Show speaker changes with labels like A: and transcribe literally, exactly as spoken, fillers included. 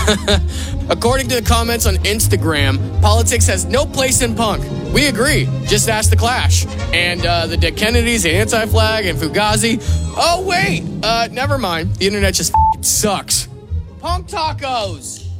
A: According to the comments on Instagram, politics has no place in punk. We agree. Just ask The Clash. And uh, the Dead Kennedys, the Anti-Flag, and Fugazi. Oh, wait. Uh, never mind. The internet just f***ing sucks. Punk tacos.